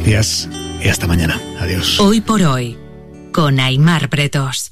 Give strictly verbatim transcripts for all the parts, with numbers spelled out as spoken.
Gracias y hasta mañana. Adiós. Hoy por hoy, con Aimar Pretos.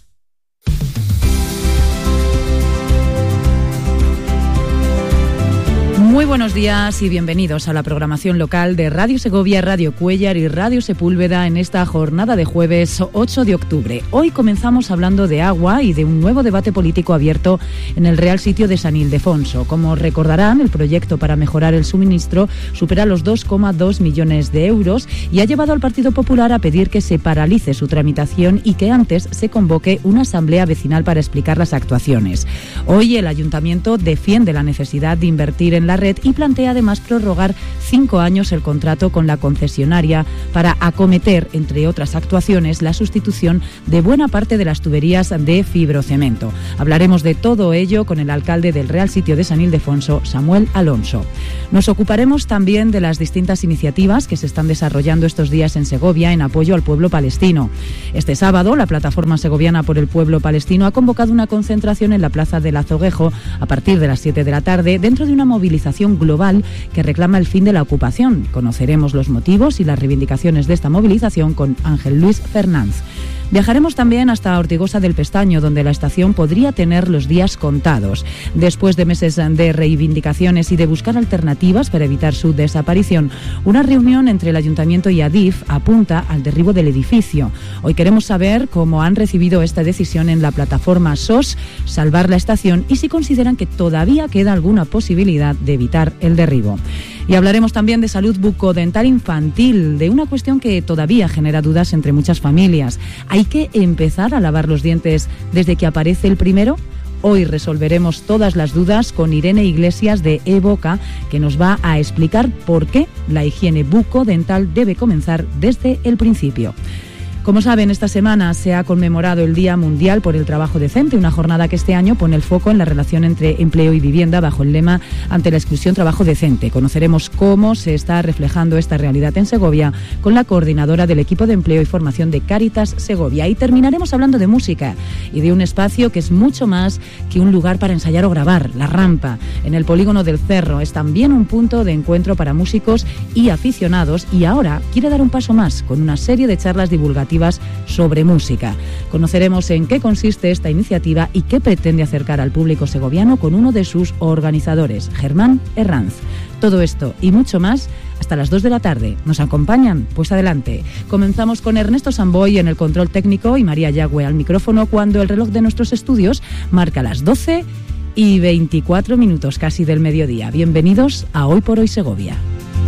Muy buenos días y bienvenidos a la programación local de Radio Segovia, Radio Cuéllar y Radio Sepúlveda en esta jornada de jueves ocho de octubre. Hoy comenzamos hablando de agua y de un nuevo debate político abierto en el Real Sitio de San Ildefonso. Como recordarán, el proyecto para mejorar el suministro supera los dos coma dos millones de euros y ha llevado al Partido Popular a pedir que se paralice su tramitación y que antes se convoque una asamblea vecinal para explicar las actuaciones. Hoy el Ayuntamiento defiende la necesidad de invertir en la red y plantea además prorrogar cinco años el contrato con la concesionaria para acometer, entre otras actuaciones, la sustitución de buena parte de las tuberías de fibrocemento. Hablaremos de todo ello con el alcalde del Real Sitio de San Ildefonso, Samuel Alonso. Nos ocuparemos también de las distintas iniciativas que se están desarrollando estos días en Segovia en apoyo al pueblo palestino. Este sábado, la Plataforma Segoviana por el Pueblo Palestino ha convocado una concentración en la Plaza del Azoguejo a partir de las siete de la tarde dentro de una movilización global que reclama el fin de la ocupación. Conoceremos los motivos y las reivindicaciones de esta movilización con Ángel Luis Fernández. Viajaremos también hasta Ortigosa del Pestaño, donde la estación podría tener los días contados. Después de meses de reivindicaciones y de buscar alternativas para evitar su desaparición, una reunión entre el Ayuntamiento y Adif apunta al derribo del edificio. Hoy queremos saber cómo han recibido esta decisión en la plataforma S O S, Salvar la Estación, y si consideran que todavía queda alguna posibilidad de evitar el derribo. Y hablaremos también de salud bucodental infantil, de una cuestión que todavía genera dudas entre muchas familias. ¿Hay que empezar a lavar los dientes desde que aparece el primero? Hoy resolveremos todas las dudas con Irene Iglesias de eBoca, que nos va a explicar por qué la higiene bucodental debe comenzar desde el principio. Como saben, esta semana se ha conmemorado el Día Mundial por el Trabajo Decente, una jornada que este año pone el foco en la relación entre empleo y vivienda bajo el lema Ante la exclusión, trabajo decente. Conoceremos cómo se está reflejando esta realidad en Segovia con la coordinadora del equipo de empleo y formación de Cáritas Segovia. Y terminaremos hablando de música y de un espacio que es mucho más que un lugar para ensayar o grabar, La Rampa. En el Polígono del Cerro es también un punto de encuentro para músicos y aficionados, y ahora quiere dar un paso más con una serie de charlas divulgativas sobre música. Conoceremos en qué consiste esta iniciativa y qué pretende acercar al público segoviano con uno de sus organizadores, Germán Herranz. Todo esto y mucho más hasta las dos de la tarde. ¿Nos acompañan? Pues adelante. Comenzamos con Ernesto Samboy en el control técnico y María Yagüe al micrófono cuando el reloj de nuestros estudios marca las doce y veinticuatro minutos casi del mediodía. Bienvenidos a Hoy por Hoy Segovia.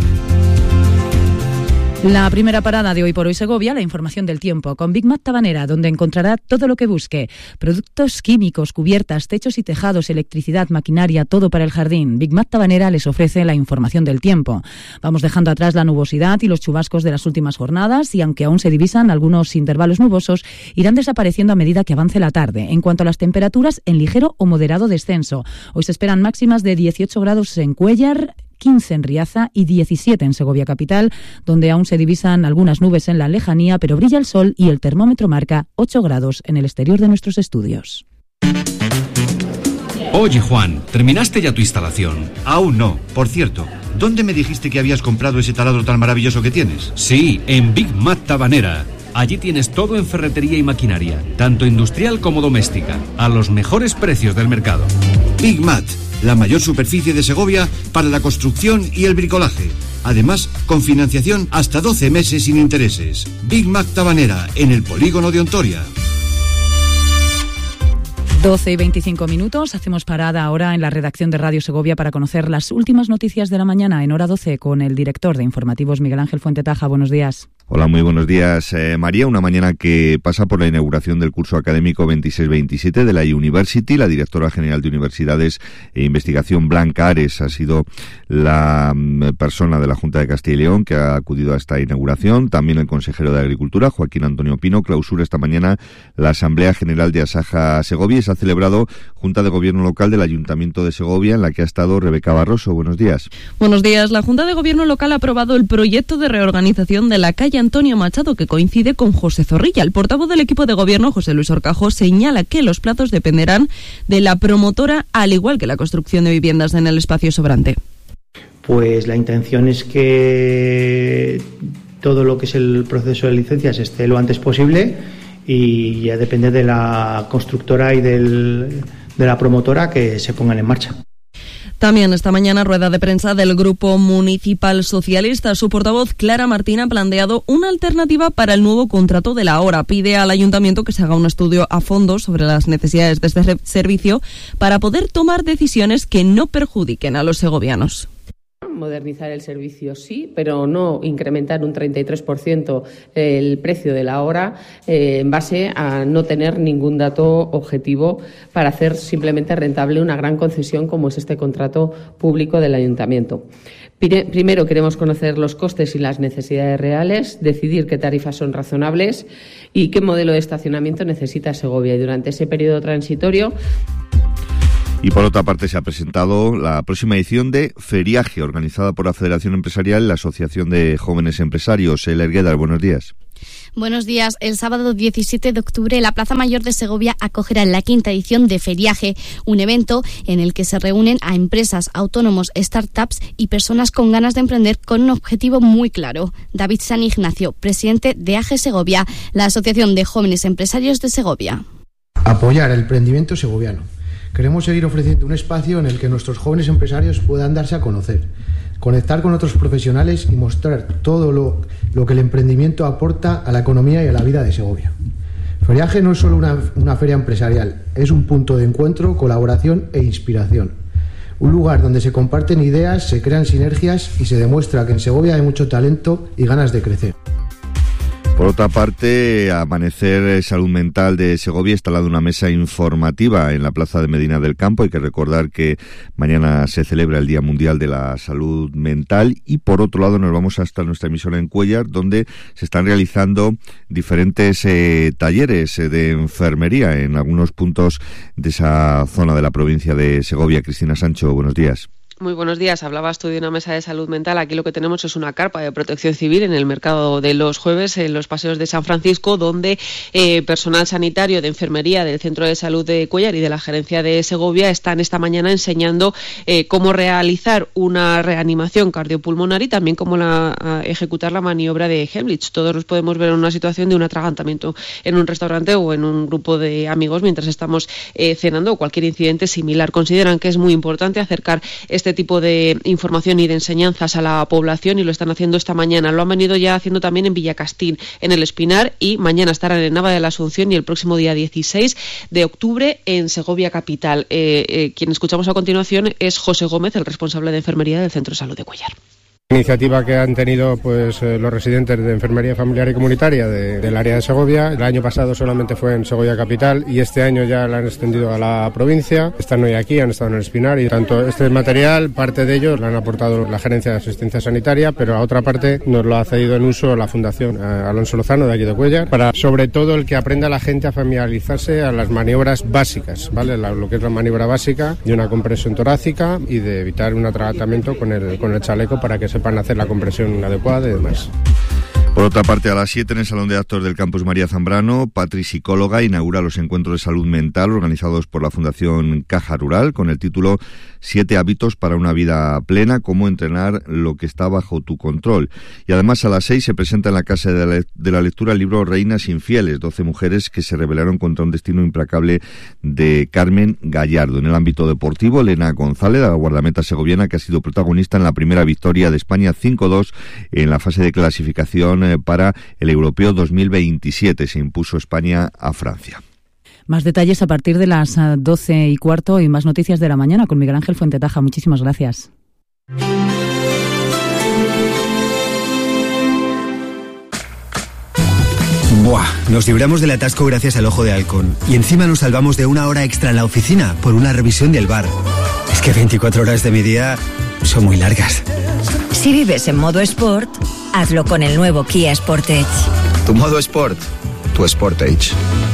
La primera parada de Hoy por Hoy Segovia, la información del tiempo, con Big Mat Tabanera, donde encontrará todo lo que busque. Productos químicos, cubiertas, techos y tejados, electricidad, maquinaria, todo para el jardín. Big Mat Tabanera les ofrece la información del tiempo. Vamos dejando atrás la nubosidad y los chubascos de las últimas jornadas, y aunque aún se divisan algunos intervalos nubosos, irán desapareciendo a medida que avance la tarde. En cuanto a las temperaturas, en ligero o moderado descenso. Hoy se esperan máximas de dieciocho grados en Cuéllar, quince en Riaza y diecisiete en Segovia capital, donde aún se divisan algunas nubes en la lejanía, pero brilla el sol y el termómetro marca ocho grados en el exterior de nuestros estudios. Oye, Juan, ¿terminaste ya tu instalación? Aún no. Por cierto, ¿dónde me dijiste que habías comprado ese taladro tan maravilloso que tienes? Sí, en Big Mat Tabanera. Allí tienes todo en ferretería y maquinaria, tanto industrial como doméstica, a los mejores precios del mercado. Big Mat, la mayor superficie de Segovia para la construcción y el bricolaje. Además, con financiación hasta doce meses sin intereses. Big Mat Tabanera, en el Polígono de Ontoria. doce y veinticinco minutos, hacemos parada ahora en la redacción de Radio Segovia para conocer las últimas noticias de la mañana en hora doce con el director de informativos Miguel Ángel Fuentetaja. Buenos días. Hola, muy buenos días, eh, María. Una mañana que pasa por la inauguración del curso académico veintiséis veintisiete de la University. La directora general de Universidades e Investigación, Blanca Ares, ha sido la mm, persona de la Junta de Castilla y León que ha acudido a esta inauguración. También el consejero de Agricultura, Joaquín Antonio Pino. Clausura esta mañana la Asamblea General de Asaja Segovia y se ha celebrado Junta de Gobierno Local del Ayuntamiento de Segovia, en la que ha estado Rebeca Barroso. Buenos días. Buenos días. La Junta de Gobierno Local ha aprobado el proyecto de reorganización de la calle Antonio Machado, que coincide con José Zorrilla. El portavoz del equipo de gobierno, José Luis Horcajo, señala que los plazos dependerán de la promotora, al igual que la construcción de viviendas en el espacio sobrante. Pues la intención es que todo lo que es el proceso de licencias esté lo antes posible, y ya depende de la constructora y del, de la promotora que se pongan en marcha. También esta mañana rueda de prensa del Grupo Municipal Socialista. Su portavoz, Clara Martín, ha planteado una alternativa para el nuevo contrato de la hora. Pide al Ayuntamiento que se haga un estudio a fondo sobre las necesidades de este servicio para poder tomar decisiones que no perjudiquen a los segovianos. Modernizar el servicio sí, pero no incrementar un treinta y tres por ciento el precio de la hora eh, en base a no tener ningún dato objetivo para hacer simplemente rentable una gran concesión como es este contrato público del Ayuntamiento. Primero queremos conocer los costes y las necesidades reales, decidir qué tarifas son razonables y qué modelo de estacionamiento necesita Segovia. Y durante ese periodo transitorio... Y por otra parte se ha presentado la próxima edición de Feriaje, organizada por la Federación Empresarial y la Asociación de Jóvenes Empresarios. El Erguedal, buenos días. Buenos días. El sábado diecisiete de octubre la Plaza Mayor de Segovia acogerá la quinta edición de Feriaje, un evento en el que se reúnen a empresas, autónomos, startups y personas con ganas de emprender con un objetivo muy claro. David San Ignacio, presidente de A G E Segovia, la Asociación de Jóvenes Empresarios de Segovia. Apoyar el emprendimiento segoviano. Queremos seguir ofreciendo un espacio en el que nuestros jóvenes empresarios puedan darse a conocer, conectar con otros profesionales y mostrar todo lo, lo que el emprendimiento aporta a la economía y a la vida de Segovia. Feriaje no es solo una, una feria empresarial, es un punto de encuentro, colaboración e inspiración. Un lugar donde se comparten ideas, se crean sinergias y se demuestra que en Segovia hay mucho talento y ganas de crecer. Por otra parte, Amanecer Salud Mental de Segovia ha instalado una mesa informativa en la Plaza de Medina del Campo. Hay que recordar que mañana se celebra el Día Mundial de la Salud Mental. Y por otro lado nos vamos hasta nuestra emisora en Cuéllar, donde se están realizando diferentes eh, talleres eh, de enfermería en algunos puntos de esa zona de la provincia de Segovia. Cristina Sancho, buenos días. Muy buenos días. Hablabas tú de una mesa de salud mental. Aquí lo que tenemos es una carpa de protección civil en el mercado de los jueves, en los paseos de San Francisco, donde eh, personal sanitario de enfermería del Centro de Salud de Cuéllar y de la Gerencia de Segovia están esta mañana enseñando eh, cómo realizar una reanimación cardiopulmonar y también cómo la, a ejecutar la maniobra de Heimlich. Todos nos podemos ver en una situación de un atragantamiento en un restaurante o en un grupo de amigos mientras estamos eh, cenando o cualquier incidente similar. Consideran que es muy importante acercar este Este tipo de información y de enseñanzas a la población y lo están haciendo esta mañana. Lo han venido ya haciendo también en Villacastín, en el Espinar, y mañana estarán en Nava de la Asunción y el próximo día dieciséis de octubre en Segovia capital. Eh, eh, quien escuchamos a continuación es José Gómez, el responsable de enfermería del Centro de Salud de Cuéllar. Iniciativa que han tenido pues eh, los residentes de enfermería familiar y comunitaria de, del área de Segovia. El año pasado solamente fue en Segovia capital y este año ya la han extendido a la provincia. Están hoy aquí, han estado en el Espinar y tanto este material, parte de ello lo han aportado la Gerencia de Asistencia Sanitaria, pero a otra parte nos lo ha cedido en uso la Fundación eh, Alonso Lozano de aquí de Cuéllar, para sobre todo el que aprenda la gente a familiarizarse a las maniobras básicas, ¿vale? La, lo que es la maniobra básica de una compresión torácica y de evitar un atragantamiento con el, con el chaleco para que se sepan hacer la compresión adecuada y demás. Por otra parte, a las siete en el Salón de Actos del Campus María Zambrano, Patri, psicóloga, inaugura los encuentros de salud mental organizados por la Fundación Caja Rural con el título Siete hábitos para una vida plena, cómo entrenar lo que está bajo tu control. Y además a las seis se presenta en la Casa de la, de la Lectura el libro Reinas Infieles, doce mujeres que se rebelaron contra un destino implacable de Carmen Gallardo. En el ámbito deportivo, Elena González, la guardameta segoviana que ha sido protagonista en la primera victoria de España cinco dos en la fase de clasificación para el Europeo dos mil veintisiete. Se impuso España a Francia. Más detalles a partir de las doce y cuarto y más noticias de la mañana con Miguel Ángel Fuentetaja. Muchísimas gracias. Buah, nos libramos del atasco gracias al Ojo de Halcón. Y encima nos salvamos de una hora extra en la oficina por una revisión del bar. Es que veinticuatro horas de mi día son muy largas. Si vives en modo Sport, hazlo con el nuevo Kia Sportage. Tu modo Sport, tu Sportage.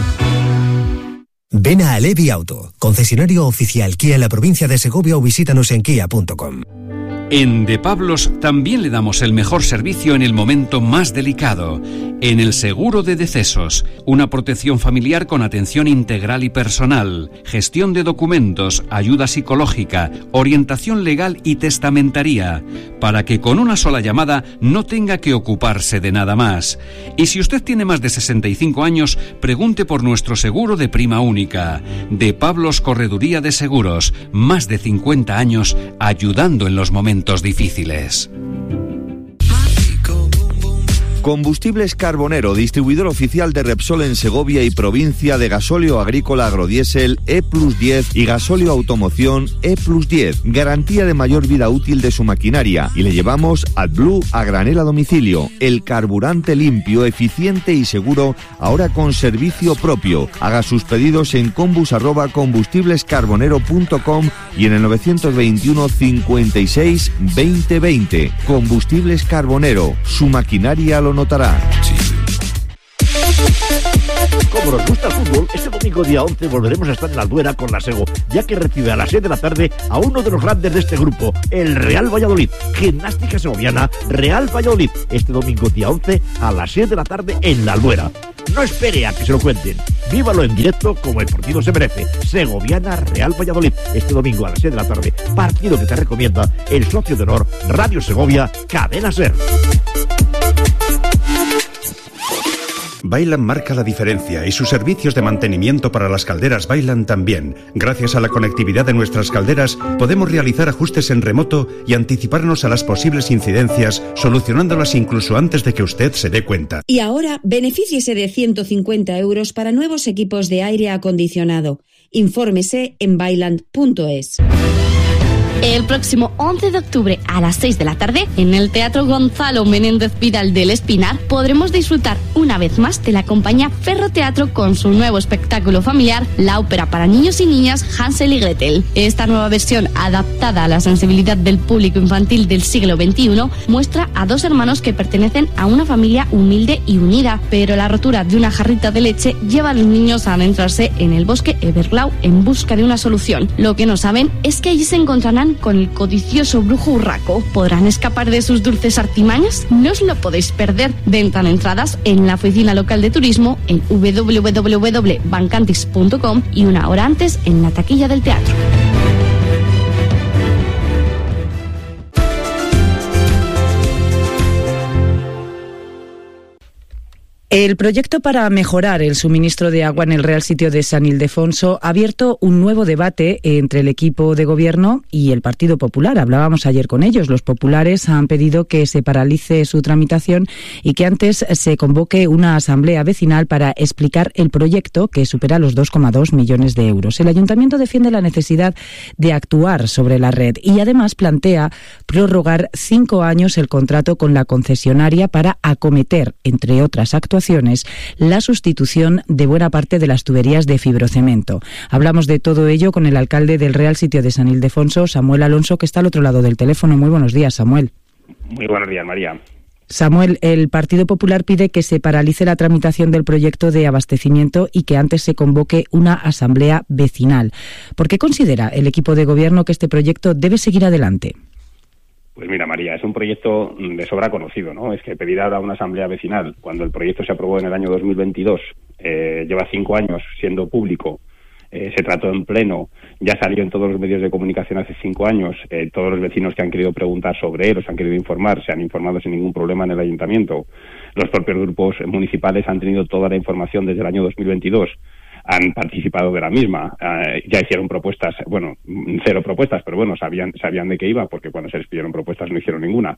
Ven a Alevi Auto, concesionario oficial Kia en la provincia de Segovia o visítanos en kia punto com. En De Pablos también le damos el mejor servicio en el momento más delicado. en el seguro de decesos, una protección familiar con atención integral y personal, gestión de documentos, ayuda psicológica, orientación legal y testamentaría, para que con una sola llamada no tenga que ocuparse de nada más. Y si usted tiene más de sesenta y cinco años, pregunte por nuestro seguro de prima única. De Pablos Correduría de Seguros, más de cincuenta años ayudando en los momentos difíciles. Combustibles Carbonero, distribuidor oficial de Repsol en Segovia y provincia, de gasóleo agrícola agrodiésel E plus diez y gasóleo automoción E plus diez. Garantía de mayor vida útil de su maquinaria. Y le llevamos AdBlue a granel a domicilio. El carburante limpio, eficiente y seguro, ahora con servicio propio. Haga sus pedidos en combus arroba combustiblescarbonero punto com y en el novecientos veintiuno cincuenta y seis veinte veinte. Combustibles Carbonero, su maquinaria lo notará. Como nos gusta el fútbol, este domingo día once volveremos a estar en la Albuera con la Sego, ya que recibe a las seis de la tarde a uno de los grandes de este grupo, el Real Valladolid. Gimnástica segoviana, Real Valladolid, este domingo día once a las seis de la tarde en la Albuera. No espere a que se lo cuenten, vívalo en directo como el partido se merece. Segoviana Real Valladolid, este domingo a las seis de la tarde, partido que te recomienda el socio de honor Radio Segovia, Cadena Ser. Vaillant marca la diferencia y sus servicios de mantenimiento para las calderas Vaillant también. Gracias a la conectividad de nuestras calderas podemos realizar ajustes en remoto y anticiparnos a las posibles incidencias, solucionándolas incluso antes de que usted se dé cuenta. Y ahora, benefíciese de ciento cincuenta euros para nuevos equipos de aire acondicionado. Infórmese en vaillant punto es. El próximo once de octubre a las seis de la tarde, en el Teatro Gonzalo Menéndez Vidal del Espinar, podremos disfrutar una vez más de la compañía Ferroteatro con su nuevo espectáculo familiar, la ópera para niños y niñas Hansel y Gretel. Esta nueva versión, adaptada a la sensibilidad del público infantil del siglo veintiuno, muestra a dos hermanos que pertenecen a una familia humilde y unida, pero la rotura de una jarrita de leche lleva a los niños a adentrarse en el bosque Everglau en busca de una solución. Lo que no saben es que allí se encontrarán con el codicioso brujo Urraco. ¿Podrán escapar de sus dulces artimañas? No os lo podéis perder. Ventan entradas en la oficina local de turismo en doble u doble u doble u punto bancantis punto com y una hora antes en la taquilla del teatro. El proyecto para mejorar el suministro de agua en el Real Sitio de San Ildefonso ha abierto un nuevo debate entre el equipo de gobierno y el Partido Popular. Hablábamos ayer con ellos. Los populares han pedido que se paralice su tramitación y que antes se convoque una asamblea vecinal para explicar el proyecto, que supera los dos coma dos millones de euros. El Ayuntamiento defiende la necesidad de actuar sobre la red y además plantea prorrogar cinco años el contrato con la concesionaria para acometer, entre otras actuaciones, la sustitución de buena parte de las tuberías de fibrocemento. Hablamos de todo ello con el alcalde del Real Sitio de San Ildefonso, Samuel Alonso, que está al otro lado del teléfono. Muy buenos días, Samuel. Muy buenos días, María. Samuel, el Partido Popular pide que se paralice la tramitación del proyecto de abastecimiento y que antes se convoque una asamblea vecinal. ¿Por qué considera el equipo de gobierno que este proyecto debe seguir adelante? Pues mira, María, es un proyecto de sobra conocido, ¿no? Es que pedir ahora una asamblea vecinal, cuando el proyecto se aprobó en el año dos mil veintidós, eh, lleva cinco años siendo público, eh, se trató en pleno, ya salió en todos los medios de comunicación hace cinco años, eh, todos los vecinos que han querido preguntar sobre él o se han querido informar, se han informado sin ningún problema en el ayuntamiento. Los propios grupos municipales han tenido toda la información desde el año dos mil veintidós. Han participado de la misma, uh, ya hicieron propuestas, bueno, cero propuestas, pero bueno, sabían sabían de qué iba, porque cuando se les pidieron propuestas no hicieron ninguna.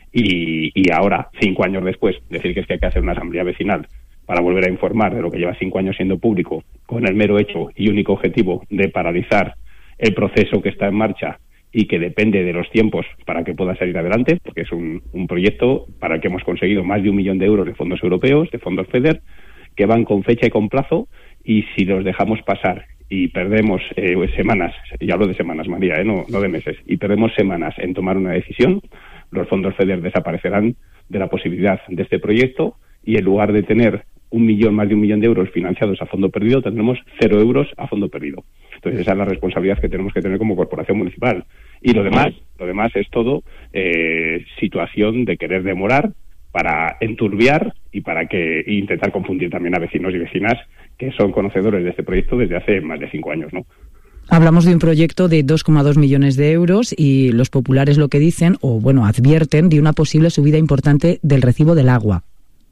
Y, y ahora, cinco años después, decir que es que hay que hacer una asamblea vecinal para volver a informar de lo que lleva cinco años siendo público, con el mero hecho y único objetivo de paralizar el proceso que está en marcha y que depende de los tiempos para que pueda salir adelante, porque es un, un proyecto para el que hemos conseguido más de un millón de euros de fondos europeos, de fondos FEDER, que van con fecha y con plazo. Y si los dejamos pasar y perdemos eh, semanas, y hablo de semanas, María, eh, no, no de meses, y perdemos semanas en tomar una decisión, los fondos FEDER desaparecerán de la posibilidad de este proyecto y en lugar de tener un millón, más de un millón de euros financiados a fondo perdido, tendremos cero euros a fondo perdido. Entonces esa es la responsabilidad que tenemos que tener como corporación municipal. Y lo demás, lo demás es todo eh, situación de querer demorar para enturbiar y para que e intentar confundir también a vecinos y vecinas que son conocedores de este proyecto desde hace más de cinco años, ¿no? Hablamos de un proyecto de dos coma dos millones de euros y los populares lo que dicen, o bueno, advierten de una posible subida importante del recibo del agua.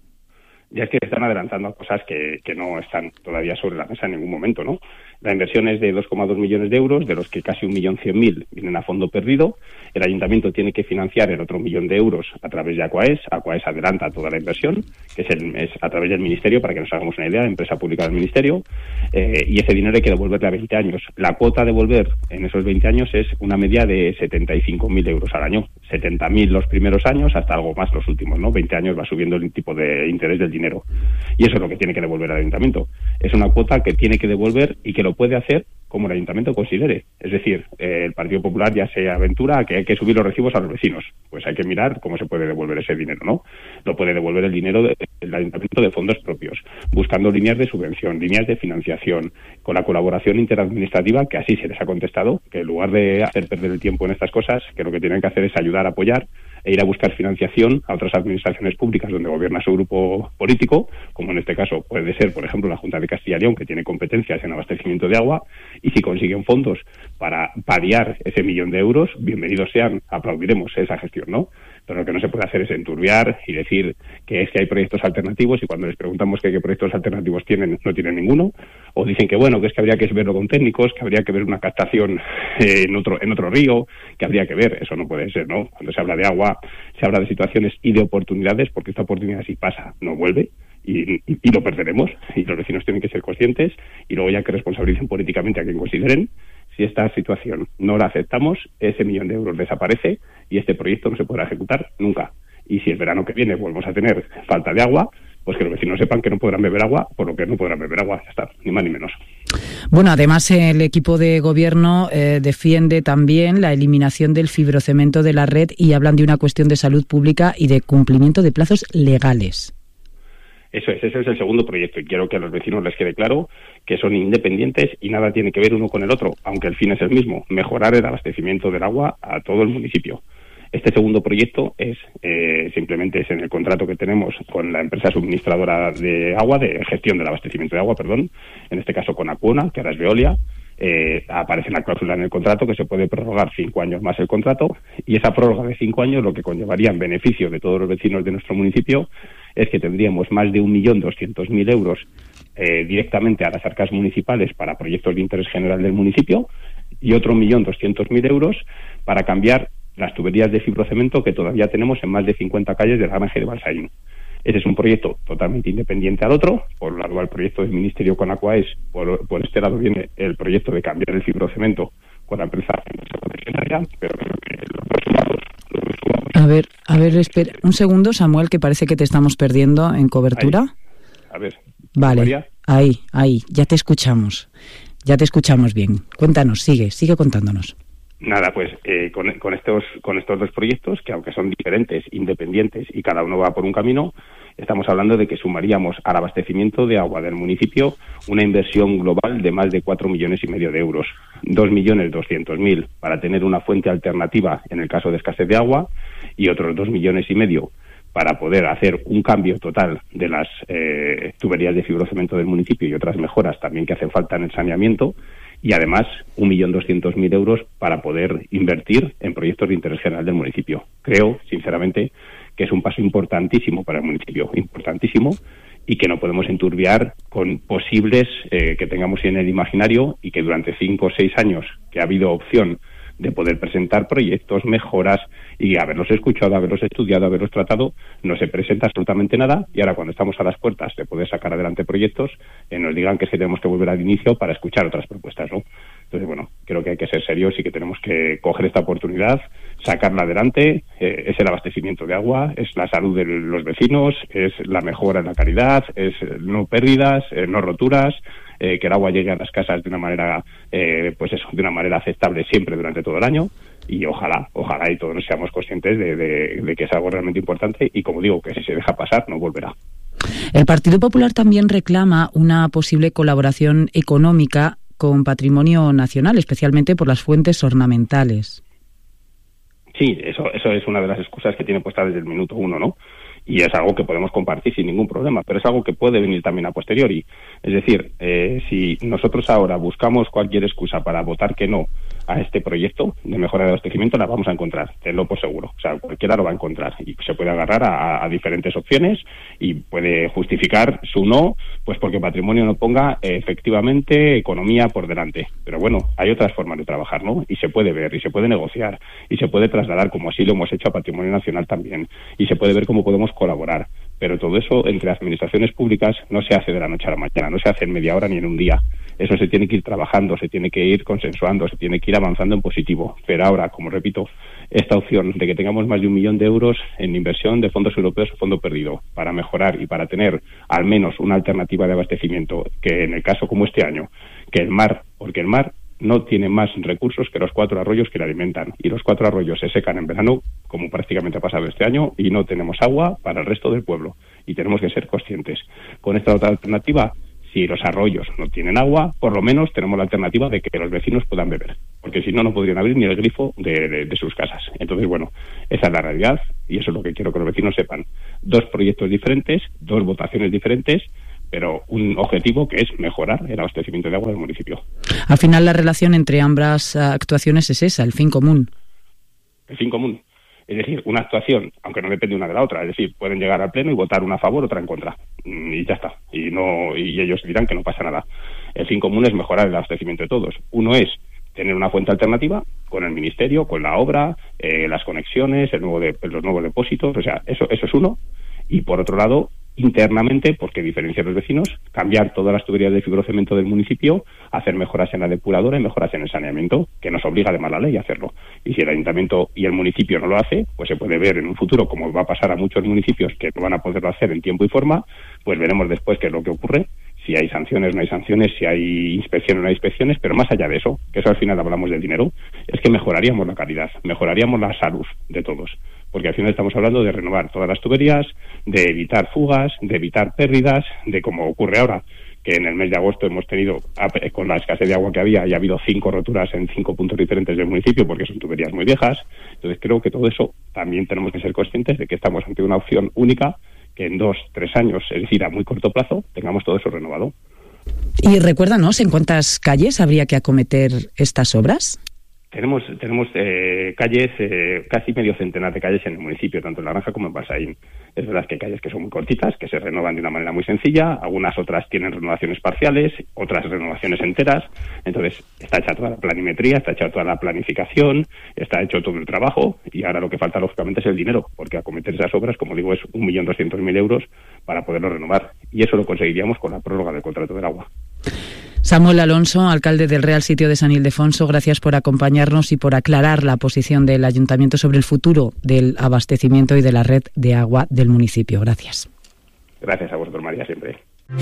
Ya es que están adelantando cosas que, que no están todavía sobre la mesa en ningún momento, ¿no? La inversión es de dos coma dos millones de euros, de los que casi un millón cien mil vienen a fondo perdido. El ayuntamiento tiene que financiar el otro millón de euros a través de Aquaes. Aquaes adelanta toda la inversión, que es, el, es a través del Ministerio, para que nos hagamos una idea, empresa pública del Ministerio, eh, y ese dinero hay que devolverle a veinte años. La cuota a devolver en esos veinte años es una media de setenta y cinco mil euros al año. setenta mil los primeros años, hasta algo más los últimos, ¿no? veinte años va subiendo el tipo de interés del dinero. Y eso es lo que tiene que devolver al ayuntamiento. Es una cuota que tiene que devolver y que lo puede hacer como el ayuntamiento considere. Es decir, eh, el Partido Popular ya se aventura a que hay que subir los recibos a los vecinos. Pues hay que mirar cómo se puede devolver ese dinero, ¿no? Lo puede devolver el dinero del ayuntamiento de fondos propios, buscando líneas de subvención, líneas de financiación, con la colaboración interadministrativa, que así se les ha contestado, que en lugar de hacer perder el tiempo en estas cosas, que lo que tienen que hacer es ayudar, apoyar e ir a buscar financiación a otras administraciones públicas donde gobierna su grupo político, como en este caso puede ser, por ejemplo, la Junta de Castilla y León, que tiene competencias en abastecimiento de agua, y si consiguen fondos para paliar ese millón de euros, bienvenidos sean, aplaudiremos esa gestión, ¿no? Pero lo que no se puede hacer es enturbiar y decir que es que hay proyectos alternativos, y cuando les preguntamos que qué proyectos alternativos tienen, no tienen ninguno, o dicen que bueno, que es que habría que verlo con técnicos, que habría que ver una captación eh, en otro en otro río, que habría que ver. Eso no puede ser, ¿no? Cuando se habla de agua, se habla de situaciones y de oportunidades, porque esta oportunidad si pasa, no vuelve. Y, y, y lo perderemos, y los vecinos tienen que ser conscientes, y luego ya que responsabilicen políticamente a quien consideren. Si esta situación no la aceptamos, ese millón de euros desaparece y este proyecto no se podrá ejecutar nunca. Y si el verano que viene volvemos a tener falta de agua, pues que los vecinos sepan que no podrán beber agua, por lo que no podrán beber agua, ya está, ni más ni menos. Bueno, además el equipo de gobierno eh, defiende también la eliminación del fibrocemento de la red y hablan de una cuestión de salud pública y de cumplimiento de plazos legales. Eso es, ese es el segundo proyecto, y quiero que a los vecinos les quede claro que son independientes y nada tiene que ver uno con el otro, aunque el fin es el mismo, mejorar el abastecimiento del agua a todo el municipio. Este segundo proyecto es eh, simplemente es en el contrato que tenemos con la empresa suministradora de agua, de gestión del abastecimiento de agua, perdón, en este caso con Acciona, que ahora es Veolia. Eh, aparece una cláusula en el contrato que se puede prorrogar cinco años más el contrato, y esa prórroga de cinco años lo que conllevaría en beneficio de todos los vecinos de nuestro municipio es que tendríamos más de un millón doscientos mil euros eh, directamente a las arcas municipales para proyectos de interés general del municipio, y otro millón doscientos mil euros para cambiar las tuberías de fibrocemento que todavía tenemos en más de cincuenta calles de la granja de Balsaín. Ese es un proyecto totalmente independiente al otro. Por un lado, el proyecto del Ministerio con Aquaes, por, por este lado viene el proyecto de cambiar el fibrocemento con la empresa concesionaria, pero creo que los dos lados, los dos lados. A ver, a ver, espera un segundo, Samuel, que parece que te estamos perdiendo en cobertura. Ahí. A ver. Vale, María. ahí, ahí, ya te escuchamos. Ya te escuchamos bien. Cuéntanos, sigue, sigue contándonos. Nada, pues eh, con, con estos con estos dos proyectos, que aunque son diferentes, independientes y cada uno va por un camino, estamos hablando de que sumaríamos al abastecimiento de agua del municipio una inversión global de más de cuatro millones y medio de euros, dos millones doscientos mil para tener una fuente alternativa en el caso de escasez de agua, y otros dos millones y medio para poder hacer un cambio total de las eh, tuberías de fibrocemento del municipio y otras mejoras también que hacen falta en el saneamiento. Y además, un millón doscientos mil euros para poder invertir en proyectos de interés general del municipio. Creo, sinceramente, que es un paso importantísimo para el municipio, importantísimo, y que no podemos enturbiar con posibles eh, que tengamos en el imaginario, y que durante cinco o seis años que ha habido opción de poder presentar proyectos, mejoras, y haberlos escuchado, haberlos estudiado, haberlos tratado, no se presenta absolutamente nada, y ahora cuando estamos a las puertas de poder sacar adelante proyectos, eh, nos digan que es que tenemos que volver al inicio para escuchar otras propuestas, ¿no? Entonces, bueno, creo que hay que ser serios y que tenemos que coger esta oportunidad, sacarla adelante. Eh, es el abastecimiento de agua, es la salud de los vecinos, es la mejora en la calidad, es no pérdidas, eh, no roturas, eh, que el agua llegue a las casas de una manera, eh, pues eso, de una manera aceptable siempre durante todo el año. Y ojalá, ojalá y todos seamos conscientes de, de, de que es algo realmente importante, y como digo, que si se deja pasar no volverá. El Partido Popular también reclama una posible colaboración económica con patrimonio nacional, especialmente por las fuentes ornamentales. Sí, eso, eso es una de las excusas que tiene puesta desde el minuto uno, ¿no? y es algo que podemos compartir sin ningún problema, pero es algo que puede venir también a posteriori. Es decir, eh, si nosotros ahora buscamos cualquier excusa para votar que no a este proyecto de mejora de abastecimiento, la vamos a encontrar, tenlo por seguro. O sea, cualquiera lo va a encontrar y se puede agarrar a, a diferentes opciones y puede justificar su no, pues porque patrimonio no ponga eh, efectivamente economía por delante. Pero bueno, hay otras formas de trabajar, ¿no? Y se puede ver, y se puede negociar, y se puede trasladar, como así lo hemos hecho a Patrimonio Nacional también, y se puede ver cómo podemos colaborar. Pero todo eso entre administraciones públicas no se hace de la noche a la mañana, no se hace en media hora ni en un día. Eso se tiene que ir trabajando, se tiene que ir consensuando, se tiene que ir avanzando en positivo. Pero ahora, como repito, esta opción de que tengamos más de un millón de euros en inversión de fondos europeos o fondo perdido para mejorar y para tener al menos una alternativa de abastecimiento, que en el caso como este año, que el mar, porque el mar no tiene más recursos que los cuatro arroyos que le alimentan, y los cuatro arroyos se secan en verano, como prácticamente ha pasado este año, y no tenemos agua para el resto del pueblo, y tenemos que ser conscientes. Con esta otra alternativa, si los arroyos no tienen agua, por lo menos tenemos la alternativa de que los vecinos puedan beber, porque si no, no podrían abrir ni el grifo de, de, de sus casas. Entonces, bueno, esa es la realidad, y eso es lo que quiero que los vecinos sepan. Dos proyectos diferentes, dos votaciones diferentes, pero un objetivo que es mejorar el abastecimiento de agua del municipio. Al final, la relación entre ambas actuaciones es esa, el fin común. El fin común. Es decir, una actuación, aunque no depende una de la otra, es decir, pueden llegar al pleno y votar una a favor, otra en contra, y ya está. Y no y ellos dirán que no pasa nada. El fin común es mejorar el abastecimiento de todos. Uno es tener una fuente alternativa con el ministerio, con la obra, eh, las conexiones, el nuevo de, los nuevos depósitos, o sea, eso, eso es uno. Y por otro lado, internamente, porque a diferencia de los vecinos, cambiar todas las tuberías de fibrocemento del municipio, hacer mejoras en la depuradora y mejoras en el saneamiento, que nos obliga además la ley a hacerlo. Y si el ayuntamiento y el municipio no lo hace, pues se puede ver en un futuro, como va a pasar a muchos municipios que no van a poderlo hacer en tiempo y forma, pues veremos después qué es lo que ocurre, si hay sanciones, no hay sanciones, si hay inspecciones, no hay inspecciones, pero más allá de eso, que eso al final hablamos del dinero, es que mejoraríamos la calidad, mejoraríamos la salud de todos. Porque al final estamos hablando de renovar todas las tuberías, de evitar fugas, de evitar pérdidas, de como ocurre ahora, que en el mes de agosto hemos tenido, con la escasez de agua que había, y ha habido cinco roturas en cinco puntos diferentes del municipio, porque son tuberías muy viejas. Entonces creo que todo eso también tenemos que ser conscientes de que estamos ante una opción única, que en dos, tres años, es decir, a muy corto plazo, tengamos todo eso renovado. Y recuérdanos, ¿en cuántas calles habría que acometer estas obras? Tenemos tenemos eh, calles, eh, casi medio centenar de calles en el municipio, tanto en La Granja como en Balsaín. Es verdad que hay calles que son muy cortitas, que se renovan de una manera muy sencilla, algunas otras tienen renovaciones parciales, otras renovaciones enteras. Entonces está hecha toda la planimetría, está hecha toda la planificación, está hecho todo el trabajo, y ahora lo que falta lógicamente es el dinero, porque acometer esas obras, como digo, es un millón doscientos mil euros para poderlo renovar, y eso lo conseguiríamos con la prórroga del contrato del agua. Samuel Alonso, alcalde del Real Sitio de San Ildefonso, gracias por acompañarnos y por aclarar la posición del Ayuntamiento sobre el futuro del abastecimiento y de la red de agua del municipio. Gracias. Gracias a vosotros, María, siempre.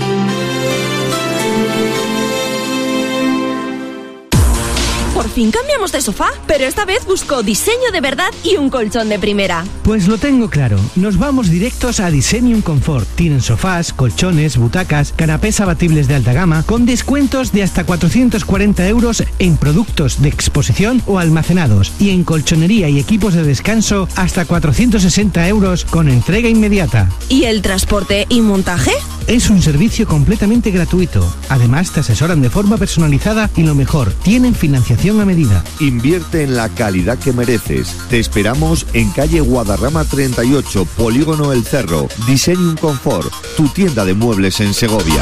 Por fin cambiamos de sofá, pero esta vez busco diseño de verdad y un colchón de primera. Pues lo tengo claro, nos vamos directos a Designium Comfort. Tienen sofás, colchones, butacas, canapés abatibles de alta gama, con descuentos de hasta cuatrocientos cuarenta euros en productos de exposición o almacenados, y en colchonería y equipos de descanso hasta cuatrocientos sesenta euros con entrega inmediata. ¿Y el transporte y montaje? Es un servicio completamente gratuito. Además, te asesoran de forma personalizada y lo mejor, tienen financiación a medida. Invierte en la calidad que mereces. Te esperamos en calle Guadarrama treinta y ocho, Polígono El Cerro. Designium Comfort, tu tienda de muebles en Segovia.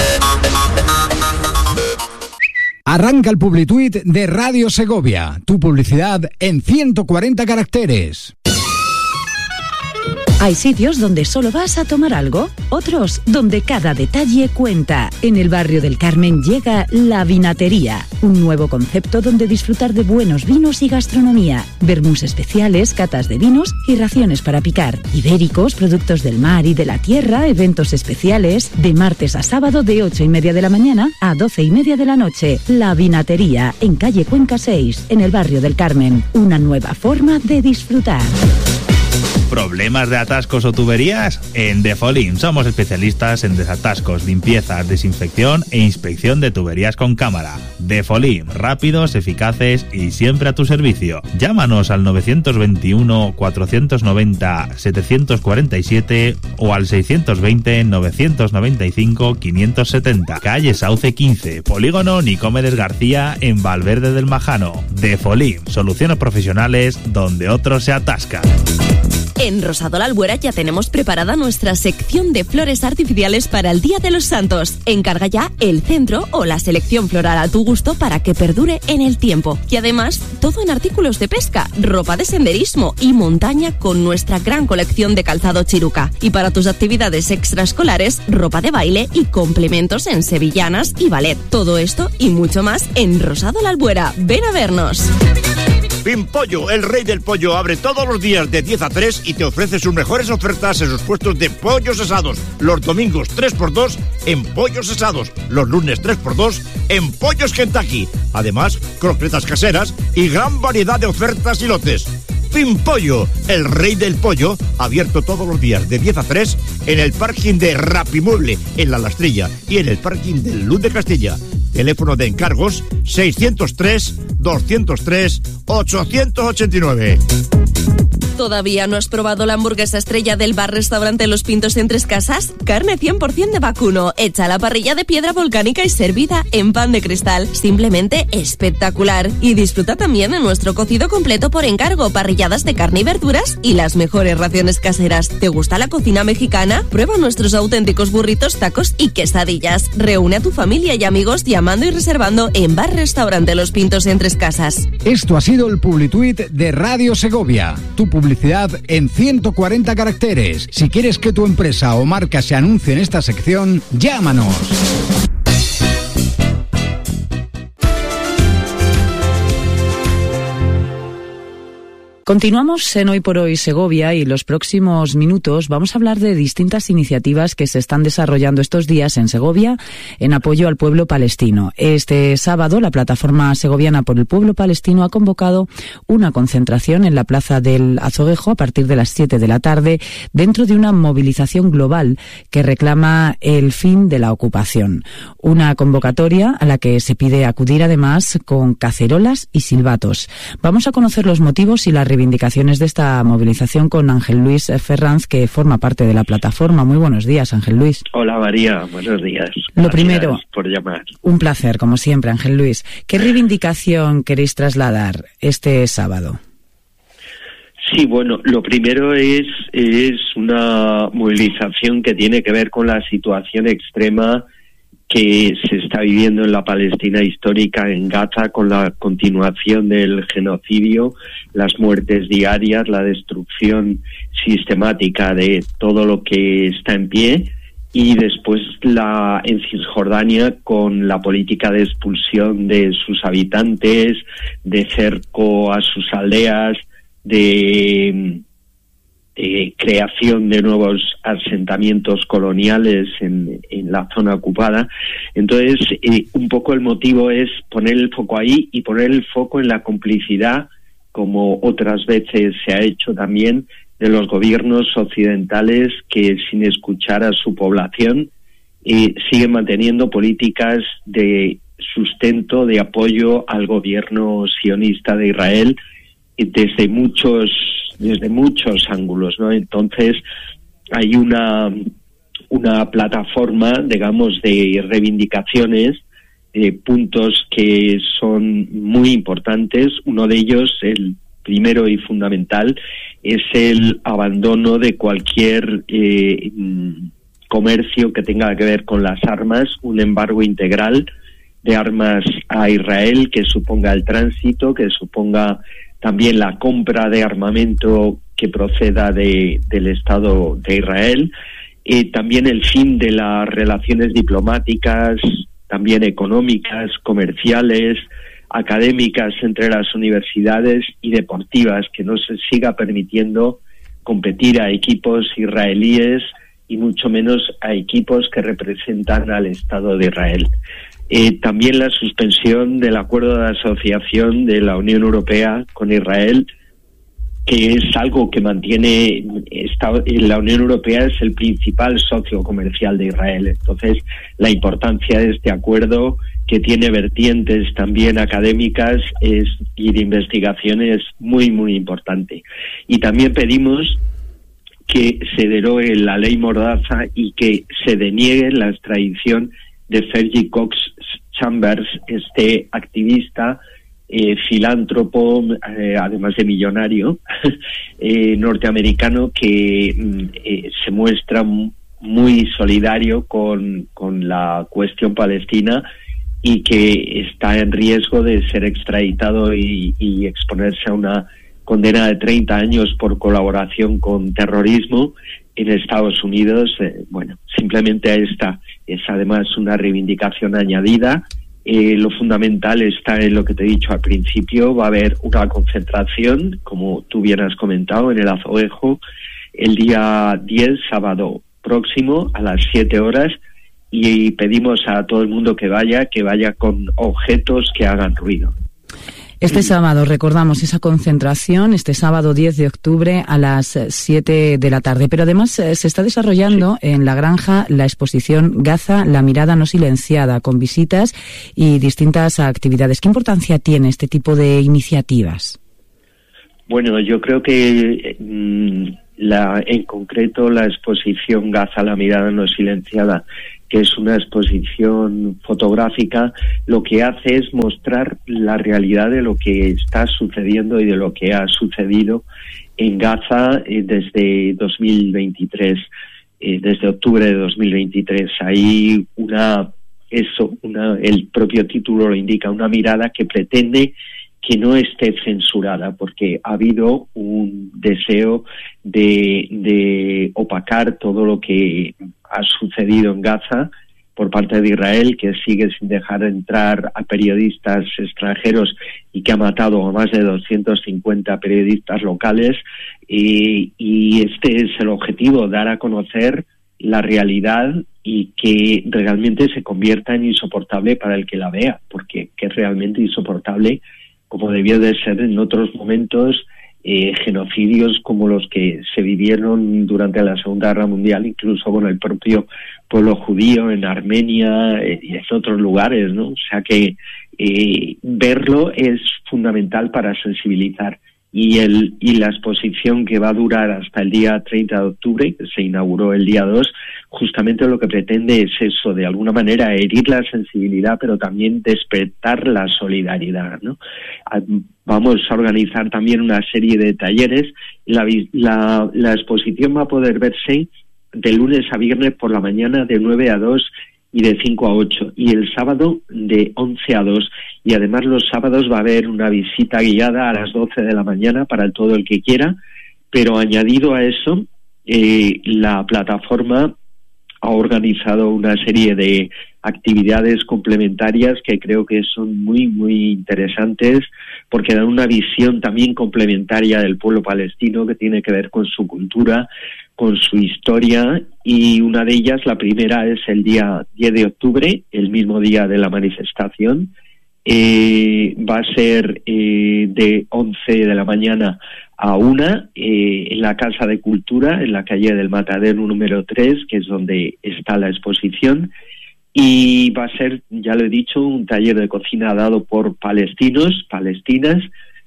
Arranca el Publituit de Radio Segovia. Tu publicidad en ciento cuarenta caracteres. Hay sitios donde solo vas a tomar algo, otros donde cada detalle cuenta. En el barrio del Carmen llega La Vinatería, un nuevo concepto donde disfrutar de buenos vinos y gastronomía, vermús especiales, catas de vinos y raciones para picar, ibéricos, productos del mar y de la tierra, eventos especiales, de martes a sábado de ocho y media de la mañana a doce y media de la noche. La Vinatería, en calle Cuenca seis, en el barrio del Carmen, una nueva forma de disfrutar. ¿Problemas de atascos o tuberías? En Defolim somos especialistas en desatascos, limpiezas, desinfección e inspección de tuberías con cámara. Defolim, rápidos, eficaces y siempre a tu servicio. Llámanos al nueve dos uno, cuatro nueve cero, siete cuatro siete o al seis dos cero, nueve nueve cinco, cinco siete cero. Calle Sauce quince, Polígono Nicomedes García en Valverde del Majano. Defolim, soluciones profesionales donde otros se atascan. En Rosado La Albuera ya tenemos preparada nuestra sección de flores artificiales para el Día de los Santos. Encarga ya el centro o la selección floral a tu gusto para que perdure en el tiempo. Y además, todo en artículos de pesca, ropa de senderismo y montaña con nuestra gran colección de calzado Chiruca. Y para tus actividades extraescolares, ropa de baile y complementos en sevillanas y ballet. Todo esto y mucho más en Rosado La Albuera. Ven a vernos. Pimpollo, el rey del pollo, abre todos los días de diez a tres y te ofrece sus mejores ofertas en sus puestos de pollos asados. Los domingos tres por dos en pollos asados. Los lunes tres por dos en pollos Kentucky. Además, croquetas caseras y gran variedad de ofertas y lotes. Pimpollo, el rey del pollo, abierto todos los días de diez a tres en el parking de Rapimueble, en La Lastrilla, y en el parking del Luz de Castilla. Teléfono de encargos seiscientos tres, doscientos tres, ochocientos ochenta y nueve. ¿Todavía no has probado la hamburguesa estrella del bar-restaurante Los Pintos en Tres Casas? Carne cien por ciento de vacuno, hecha a la parrilla de piedra volcánica y servida en pan de cristal. Simplemente espectacular. Y disfruta también en nuestro cocido completo por encargo, parrilladas de carne y verduras y las mejores raciones caseras. ¿Te gusta la cocina mexicana? Prueba nuestros auténticos burritos, tacos y quesadillas. Reúne a tu familia y amigos llamando y reservando en bar-restaurante Los Pintos en Tres Casas. Esto ha sido el Publituit de Radio Segovia. Tu publicidad en ciento cuarenta caracteres. Si quieres que tu empresa o marca se anuncie en esta sección, llámanos. Continuamos en Hoy por Hoy Segovia y los próximos minutos vamos a hablar de distintas iniciativas que se están desarrollando estos días en Segovia en apoyo al pueblo palestino. Este sábado la Plataforma Segoviana por el Pueblo Palestino ha convocado una concentración en la Plaza del Azoguejo a partir de las siete de la tarde dentro de una movilización global que reclama el fin de la ocupación. Una convocatoria a la que se pide acudir además con cacerolas y silbatos. Vamos a conocer los motivos y la reivindicaciones de esta movilización con Ángel Luis Ferranz, que forma parte de la plataforma. Muy buenos días, Ángel Luis. Hola, María. Buenos días. Lo Gracias primero, por llamar. Un placer, como siempre, Ángel Luis. ¿Qué reivindicación queréis trasladar este sábado? Sí, bueno, lo primero es, es una movilización que tiene que ver con la situación extrema que se está viviendo en la Palestina histórica, en Gaza, con la continuación del genocidio, las muertes diarias, la destrucción sistemática de todo lo que está en pie, y después la en Cisjordania con la política de expulsión de sus habitantes, de cerco a sus aldeas, de... Eh, creación de nuevos asentamientos coloniales en, en la zona ocupada. Entonces, eh, un poco el motivo es poner el foco ahí y poner el foco en la complicidad, como otras veces se ha hecho también, de los gobiernos occidentales que, sin escuchar a su población, eh, siguen manteniendo políticas de sustento, de apoyo al gobierno sionista de Israel eh, desde muchos desde muchos ángulos, ¿no? Entonces hay una una plataforma, digamos, de reivindicaciones, eh, puntos que son muy importantes. Uno de ellos, el primero y fundamental, es el abandono de cualquier eh, comercio que tenga que ver con las armas, un embargo integral de armas a Israel que suponga el tránsito, que suponga también la compra de armamento que proceda de, del Estado de Israel, eh, también el fin de las relaciones diplomáticas, también económicas, comerciales, académicas entre las universidades y deportivas, que no se siga permitiendo competir a equipos israelíes y mucho menos a equipos que representan al Estado de Israel. Eh, también la suspensión del acuerdo de asociación de la Unión Europea con Israel que es algo que mantiene esta, la Unión Europea es el principal socio comercial de Israel. Entonces, la importancia de este acuerdo, que tiene vertientes también académicas es, y de investigación, es muy, muy importante. Y también pedimos que se derogue la ley Mordaza y que se deniegue la extradición de Fergie Cox Chambers, este activista, eh, filántropo, eh, además de millonario, eh, norteamericano, que eh, se muestra muy solidario con, con la cuestión palestina y que está en riesgo de ser extraditado y, y exponerse a una condena de treinta años por colaboración con terrorismo en Estados Unidos. Eh, bueno, simplemente esta es además una reivindicación añadida. Eh, lo fundamental está en lo que te he dicho al principio. Va a haber una concentración, como tú bien has comentado, en el Azoguejo el día diez, sábado próximo, a las siete horas, y pedimos a todo el mundo que vaya, que vaya con objetos que hagan ruido. Este sábado, recordamos esa concentración, este sábado diez de octubre a las siete de la tarde. Pero además eh, se está desarrollando sí. en La Granja la exposición Gaza, la mirada no silenciada, con visitas y distintas actividades. ¿Qué importancia tiene este tipo de iniciativas? Bueno, yo creo que mm, la, en concreto la exposición Gaza, la mirada no silenciada, que es una exposición fotográfica, lo que hace es mostrar la realidad de lo que está sucediendo y de lo que ha sucedido en Gaza eh, desde dos mil veintitrés, eh, desde octubre de dos mil veintitrés. Hay una, eso, una, el propio título lo indica, una mirada que pretende que no esté censurada, porque ha habido un deseo de, de opacar todo lo que ha sucedido en Gaza por parte de Israel, que sigue sin dejar entrar a periodistas extranjeros y que ha matado a más de doscientos cincuenta periodistas locales. Y, y este es el objetivo, dar a conocer la realidad y que realmente se convierta en insoportable para el que la vea, porque que es realmente insoportable, como debió de ser en otros momentos, eh, genocidios como los que se vivieron durante la Segunda Guerra Mundial, incluso con el propio pueblo judío en Armenia eh, y en otros lugares, ¿no? O sea que eh, verlo es fundamental para sensibilizar. Y el y la exposición, que va a durar hasta el día treinta de octubre, que se inauguró el día dos, justamente lo que pretende es eso, de alguna manera herir la sensibilidad, pero también despertar la solidaridad, ¿no? Vamos a organizar también una serie de talleres. La, la, la exposición va a poder verse de lunes a viernes por la mañana de nueve a dos y de cinco a ocho, y el sábado de once a dos. Y además los sábados va a haber una visita guiada a las doce de la mañana para todo el que quiera, pero añadido a eso, eh, la plataforma ha organizado una serie de actividades complementarias que creo que son muy, muy interesantes, porque dan una visión también complementaria del pueblo palestino, que tiene que ver con su cultura, con su historia, y una de ellas, la primera, es el día diez de octubre, el mismo día de la manifestación. Eh, va a ser eh, de once de la mañana a una eh, en la Casa de Cultura, en la calle del Matadero número tres, que es donde está la exposición, y va a ser, ya lo he dicho, un taller de cocina dado por palestinos, palestinas.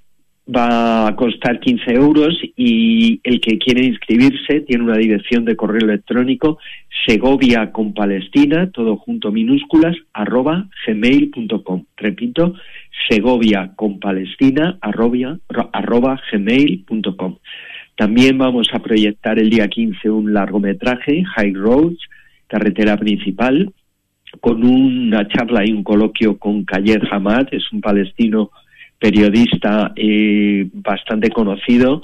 Va a costar quince euros, y el que quiere inscribirse tiene una dirección de correo electrónico: Segovia con Palestina, todo junto, minúsculas, arroba gmail punto com. Repito, Segovia con Palestina, arroba, arroba gmail punto com. También vamos a proyectar el día quince un largometraje, High Roads, carretera principal, con una charla y un coloquio con Khaled Hamad, es un palestino periodista eh, bastante conocido,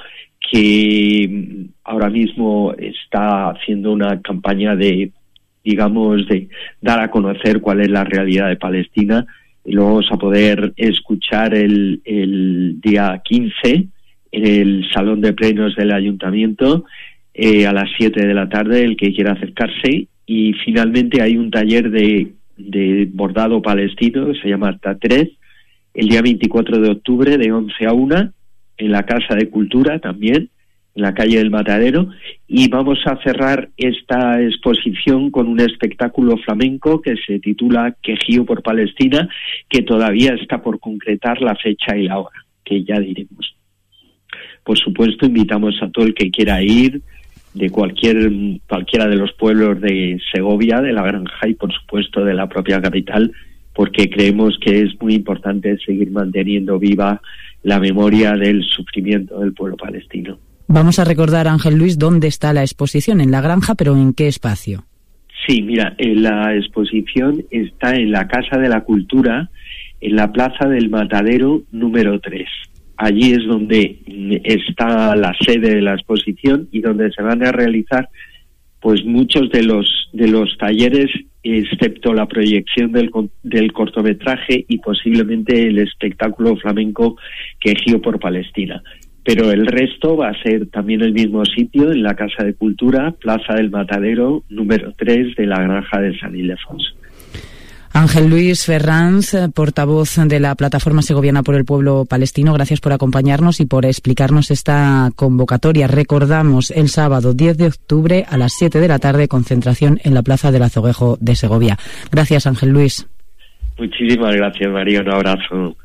que ahora mismo está haciendo una campaña de, digamos, de dar a conocer cuál es la realidad de Palestina, y lo vamos a poder escuchar el, el día quince en el Salón de Plenos del Ayuntamiento eh, a las siete de la tarde, el que quiera acercarse. Y finalmente hay un taller de, de bordado palestino que se llama Tatrez, el día veinticuatro de octubre de once a una, en la Casa de Cultura también, en la calle del Matadero, y vamos a cerrar esta exposición con un espectáculo flamenco que se titula Quejío por Palestina, que todavía está por concretar la fecha y la hora, que ya diremos. Por supuesto, invitamos a todo el que quiera ir, de cualquier cualquiera de los pueblos de Segovia, de La Granja y, por supuesto, de la propia capital, porque creemos que es muy importante seguir manteniendo viva la memoria del sufrimiento del pueblo palestino. Vamos a recordar, Ángel Luis, dónde está la exposición, en La Granja, pero ¿en qué espacio? Sí, mira, la exposición está en la Casa de la Cultura, en la Plaza del Matadero número tres. Allí es donde está la sede de la exposición y donde se van a realizar pues muchos de los de los talleres, excepto la proyección del, del cortometraje y posiblemente el espectáculo flamenco Quejío por Palestina. Pero el resto va a ser también el mismo sitio, en la Casa de Cultura, Plaza del Matadero número tres de La Granja de San Ildefonso. Ángel Luis Ferranz, portavoz de la Plataforma Segoviana por el Pueblo Palestino, gracias por acompañarnos y por explicarnos esta convocatoria. Recordamos, el sábado diez de octubre a las siete de la tarde, concentración en la Plaza del Azoguejo de Segovia. Gracias, Ángel Luis. Muchísimas gracias, María. Un abrazo.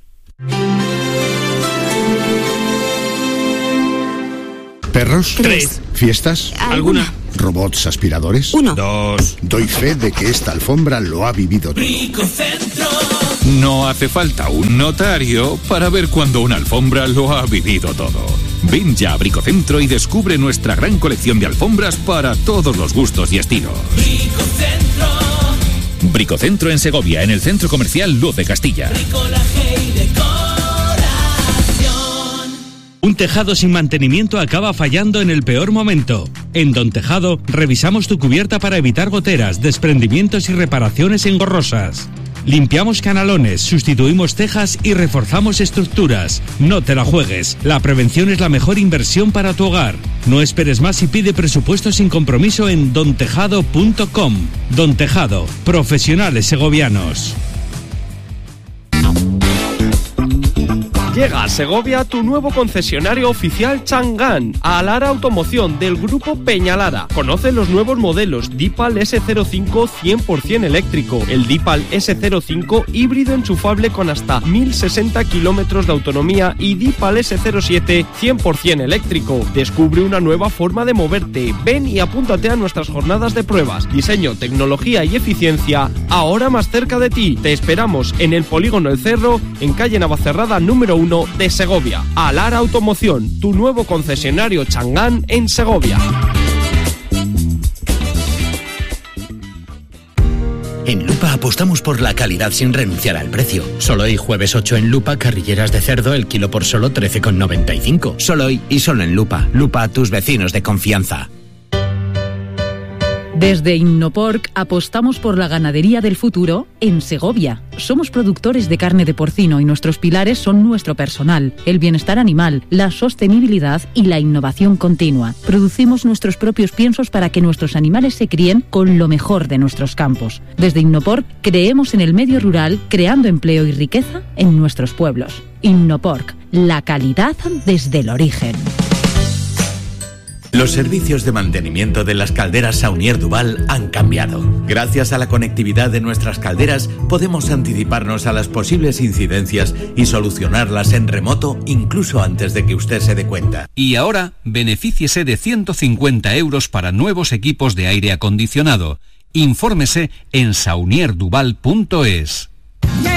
¿Perros? Tres. ¿Fiestas? ¿Alguna? ¿Robots aspiradores? Uno. Dos. Doy fe de que esta alfombra lo ha vivido todo. Bricocentro. No hace falta un notario para ver cuando una alfombra lo ha vivido todo. Ven ya a Bricocentro y descubre nuestra gran colección de alfombras para todos los gustos y estilos. Bricocentro. Bricocentro en Segovia, en el Centro Comercial Luz de Castilla. Bricolaje y decoración. Un tejado sin mantenimiento acaba fallando en el peor momento. En Don Tejado revisamos tu cubierta para evitar goteras, desprendimientos y reparaciones engorrosas. Limpiamos canalones, sustituimos tejas y reforzamos estructuras. No te la juegues. La prevención es la mejor inversión para tu hogar. No esperes más y pide presupuesto sin compromiso en don tejado punto com. Don Tejado, profesionales segovianos. Llega a Segovia tu nuevo concesionario oficial Chang'an, a Alara Automoción del grupo Peñalara. Conoce los nuevos modelos Deepal ese cero cinco cien por ciento eléctrico, el Deepal ese cero cinco híbrido enchufable con hasta mil sesenta kilómetros de autonomía y Deepal ese cero siete cien por ciento eléctrico. Descubre una nueva forma de moverte. Ven y apúntate a nuestras jornadas de pruebas. Diseño, tecnología y eficiencia, ahora más cerca de ti. Te esperamos en el Polígono El Cerro, en calle Navacerrada número uno de Segovia. Alara Automoción, tu nuevo concesionario Chang'an en Segovia. En Lupa apostamos por la calidad sin renunciar al precio. Solo hoy, jueves ocho en Lupa, carrilleras de cerdo, el kilo por solo trece con noventa y cinco. Solo hoy y solo en Lupa. Lupa, tus vecinos de confianza. Desde Innoporc apostamos por la ganadería del futuro en Segovia. Somos productores de carne de porcino y nuestros pilares son nuestro personal, el bienestar animal, la sostenibilidad y la innovación continua. Producimos nuestros propios piensos para que nuestros animales se críen con lo mejor de nuestros campos. Desde Innoporc creemos en el medio rural, creando empleo y riqueza en nuestros pueblos. Innoporc, la calidad desde el origen. Los servicios de mantenimiento de las calderas Saunier Duval han cambiado. Gracias a la conectividad de nuestras calderas, podemos anticiparnos a las posibles incidencias y solucionarlas en remoto incluso antes de que usted se dé cuenta. Y ahora, benefíciese de ciento cincuenta euros para nuevos equipos de aire acondicionado. Infórmese en saunier duval punto es.